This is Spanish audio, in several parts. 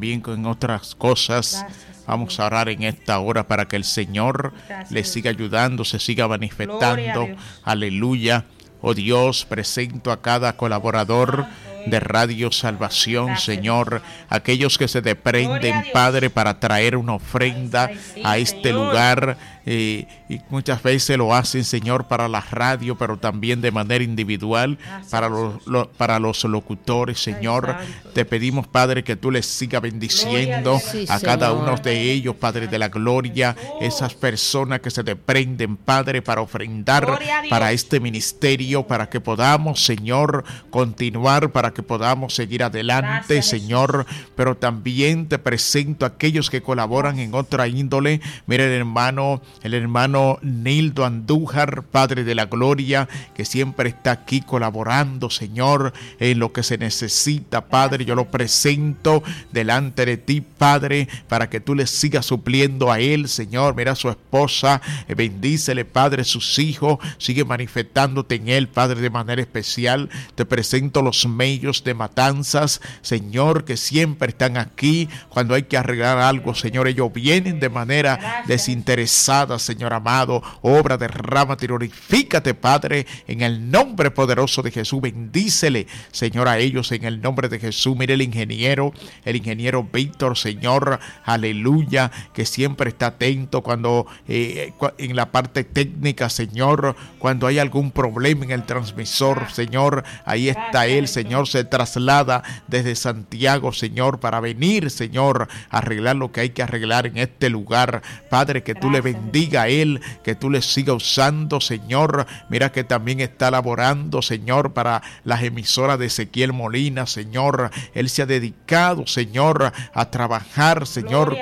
también con otras cosas. Vamos a orar en esta hora para que el Señor le siga ayudando, se siga manifestando. Aleluya. Oh Dios, presento a cada colaborador de Radio Salvación, Señor, aquellos que se desprenden, Padre, para traer una ofrenda a este lugar, y muchas veces lo hacen, Señor, para la radio, pero también de manera individual, para los locutores, Señor. Te pedimos, Padre, que tú les sigas bendiciendo a cada uno de ellos, Padre de la gloria, esas personas que se desprenden, Padre, para ofrendar para este ministerio, para que podamos, Señor, continuar, para que podamos seguir adelante, Señor. Pero también te presento a aquellos que colaboran en otra índole. Mira el hermano Nildo Andújar, Padre de la gloria, que siempre está aquí colaborando, Señor, en lo que se necesita, Padre. Yo lo presento delante de ti, Padre, para que tú le sigas supliendo a él, Señor. Mira a su esposa, bendícele, Padre, sus hijos, sigue manifestándote en él, Padre, de manera especial. Te presento los medios de Matanzas, Señor, que siempre están aquí cuando hay que arreglar algo, Señor. Ellos vienen de manera desinteresada, Señor amado. Obra, derrámate y glorifícate, Padre, en el nombre poderoso de Jesús. Bendícele, Señor, a ellos en el nombre de Jesús. Mire el ingeniero Víctor, Señor, aleluya, que siempre está atento cuando en la parte técnica, Señor, cuando hay algún problema en el transmisor, Señor, ahí está él, Señor. Se traslada desde Santiago, Señor, para venir, Señor, a arreglar lo que hay que arreglar en este lugar. Padre, que tú le bendiga a él, que tú le sigas usando, Señor. Mira que también está laborando, Señor, para las emisoras de Ezequiel Molina, Señor. Él se ha dedicado, Señor, a trabajar, Señor,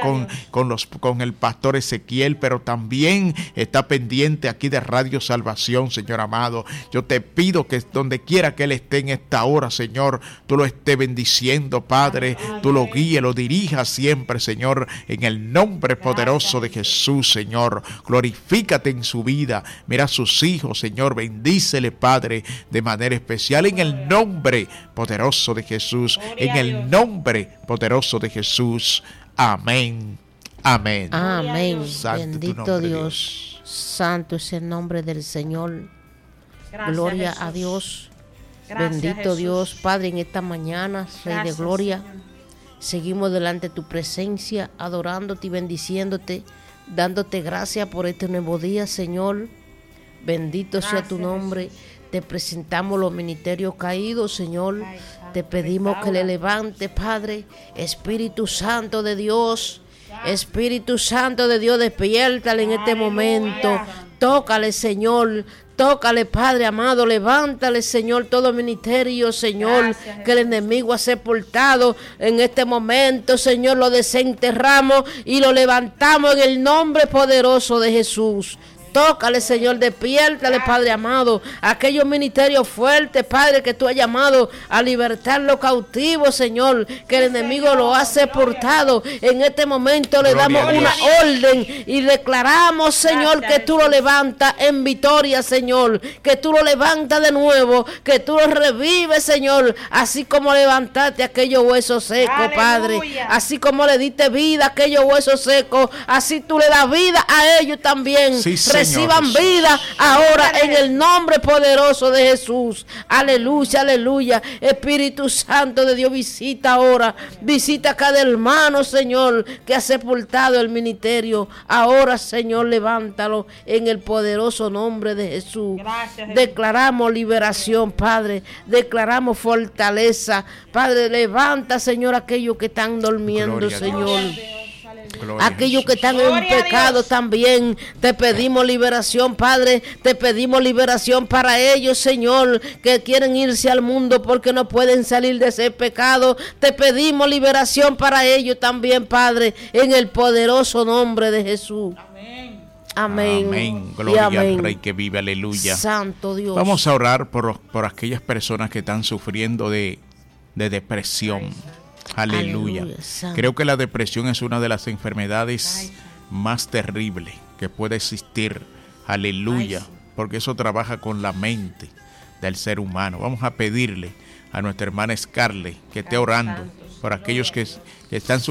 con el pastor Ezequiel, pero también está pendiente aquí de Radio Salvación, Señor amado. Yo te pido que donde quiera que él esté en esta hora, Señor, tú lo estés bendiciendo, Padre. Tú lo guíes, lo dirijas siempre, Señor, en el nombre poderoso de Jesús, Señor. Glorifícate en su vida. Mira a sus hijos, Señor. Bendícele, Padre, de manera especial en el nombre poderoso de Jesús. En el nombre poderoso de Jesús. Amén. Amén. Amén. Santo bendito Dios. Santo es el nombre del Señor. Gracias, Gloria Jesús. a Dios. Gracias, Bendito Jesús. Dios, Padre, en esta mañana, Rey Gracias, de gloria. Señor. Seguimos delante de tu presencia, adorándote y bendiciéndote, dándote gracias por este nuevo día, Señor. Bendito sea tu Gracias, nombre. Jesús. Te presentamos los ministerios caídos, Señor. Ay, Te pedimos que le levante, Padre. Espíritu Santo de Dios. Espíritu Santo de Dios, despiértale en este momento. Tócale, Señor. Tócale, Padre amado, levántale, Señor, todo ministerio, Señor, Gracias, que el enemigo ha sepultado en este momento, Señor, lo desenterramos y lo levantamos en el nombre poderoso de Jesús. Tócale, Señor, despiértale, Padre amado, aquellos ministerios fuertes, Padre, que tú has llamado a libertar los cautivos, Señor, que el enemigo lo ha sepultado. En este momento le Gloria damos a una Dios. orden y declaramos, Señor, Gracias, que tú lo levantas en victoria, Señor, que tú lo levantas de nuevo, que tú lo revives, Señor, así como levantaste aquellos huesos secos, Aleluya. Padre, así como le diste vida a aquellos huesos secos, así tú le das vida a ellos también. Sí, Señor Reciban Jesús. vida ahora en el nombre poderoso de Jesús. Aleluya, aleluya. Espíritu Santo de Dios, visita ahora. Visita a cada hermano, Señor, que ha sepultado el ministerio. Ahora, Señor, levántalo en el poderoso nombre de Jesús. Gracias, Jesús. Declaramos liberación, Padre. Declaramos fortaleza. Padre, levanta, Señor, aquellos que están durmiendo, Gloria a Dios. Señor. Gloria a Aquellos que Jesús. están en Gloria a pecado Dios. también, te pedimos liberación, Padre, te pedimos liberación para ellos, Señor, que quieren irse al mundo porque no pueden salir de ese pecado. Te pedimos liberación para ellos también, Padre, en el poderoso nombre de Jesús. Amén. Amén. Amén. Y Gloria amén. al Rey que vive. Aleluya. Santo Dios. Vamos a orar por aquellas personas que están sufriendo de depresión. Aleluya. Aleluya, santo. Creo que la depresión es una de las enfermedades más terribles que puede existir. Aleluya. Porque eso trabaja con la mente del ser humano. Vamos a pedirle a nuestra hermana Scarlett que esté orando por aquellos que están